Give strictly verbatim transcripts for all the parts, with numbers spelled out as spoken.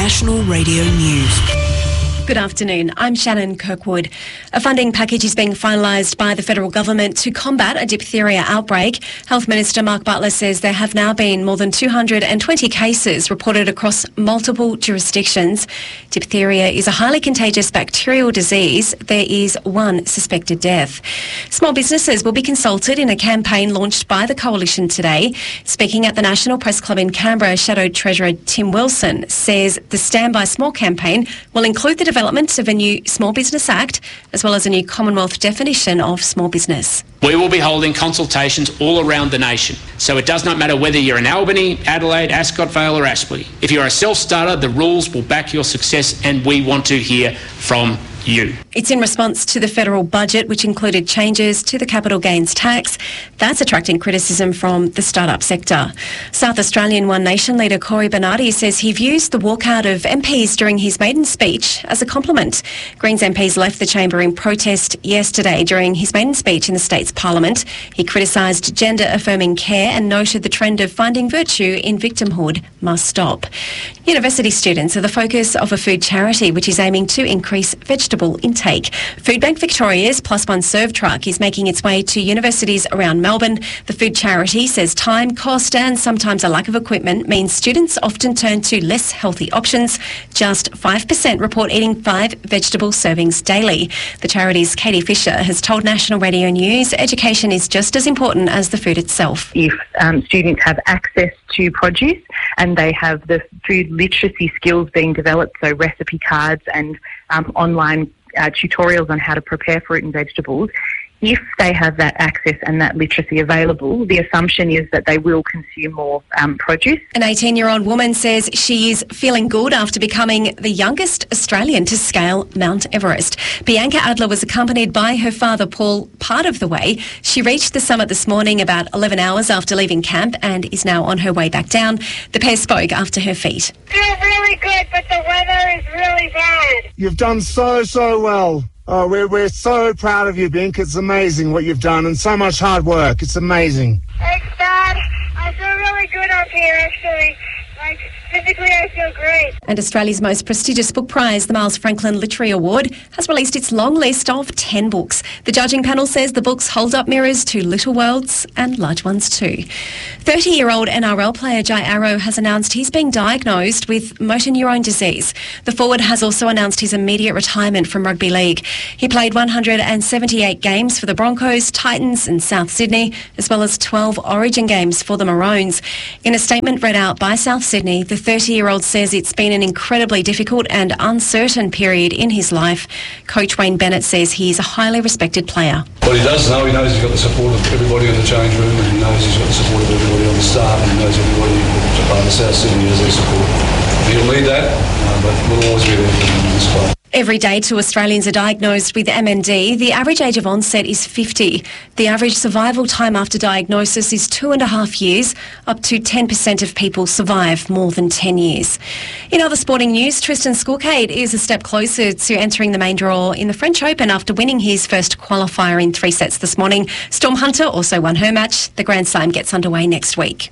National Radio News. Good afternoon. I'm Shannon Kirkwood. A funding package is being finalised by the federal government to combat a diphtheria outbreak. Health Minister Mark Butler says there have now been more than two hundred twenty cases reported across multiple jurisdictions. Diphtheria is a highly contagious bacterial disease. There is one suspected death. Small businesses will be consulted in a campaign launched by the Coalition today. Speaking at the National Press Club in Canberra, Shadow Treasurer Tim Wilson says the Stand By Small campaign will include the development of a new Small Business Act as well as a new Commonwealth definition of small business. We will be holding consultations all around the nation, so it does not matter whether you're in Albany, Adelaide, Ascot Vale or Aspley. If you're a self-starter, the rules will back your success and we want to hear from you. It's in response to the federal budget, which included changes to the capital gains tax. That's attracting criticism from the startup sector. South Australian One Nation leader Cory Bernardi says he views the walkout of M Ps during his maiden speech as a compliment. Greens M Ps left the chamber in protest yesterday during his maiden speech in the state's parliament. He criticised gender-affirming care and noted the trend of finding virtue in victimhood must stop. University students are the focus of a food charity which is aiming to increase vegetable intake. Foodbank Victoria's Plus One Serve truck is making its way to universities around Melbourne. The food charity says time, cost and sometimes a lack of equipment means students often turn to less healthy options. Just five percent report eating five vegetable servings daily. The charity's Katie Fisher has told National Radio News education is just as important as the food itself. If um, students have access to produce and they have the food literacy skills being developed, so recipe cards and um, online uh, tutorials on how to prepare fruit and vegetables, if they have that access and that literacy available, the assumption is that they will consume more um, produce. An eighteen-year-old woman says she is feeling good after becoming the youngest Australian to scale Mount Everest. Bianca Adler was accompanied by her father Paul part of the way. She reached the summit this morning about eleven hours after leaving camp and is now on her way back down. The pair spoke after her feat. Feel really good, but the weather is really bad. You've done so, so well. Oh, we're, we're so proud of you, Bink. It's amazing what you've done and so much hard work. It's amazing. Thanks, Dad. I feel really good up here, actually. Like, physically, I feel great. And Australia's most prestigious book prize, the Miles Franklin Literary Award, has released its long list of ten books. The judging panel says the books hold up mirrors to little worlds and large ones too. thirty-year-old N R L player Jai Arrow has announced he's being diagnosed with motor neurone disease. The forward has also announced his immediate retirement from rugby league. He played one hundred seventy-eight games for the Broncos, Titans and South Sydney, as well as twelve Origin games for the Maroons. In a statement read out by South Sydney, the thirty-year-old says it's been an incredibly difficult and uncertain period in his life. Coach Wayne Bennett says he is a highly respected player. What he does know, he knows he's got the support of everybody in the change room and he knows he's got the support of everybody on the staff and he knows everybody that's a part of South Sydney has their support. He'll need that, uh, but we'll always be there for him in this club. Every day two Australians are diagnosed with M N D. The average age of onset is fifty. The average survival time after diagnosis is two and a half years. Up to ten percent of people survive more than ten years. In other sporting news, Tristan Skulcade is a step closer to entering the main draw in the French Open after winning his first qualifier in three sets this morning. Storm Hunter also won her match. The Grand Slam gets underway next week.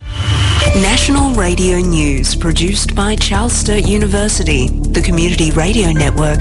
National Radio News, produced by Charles Sturt University, the Community Radio Network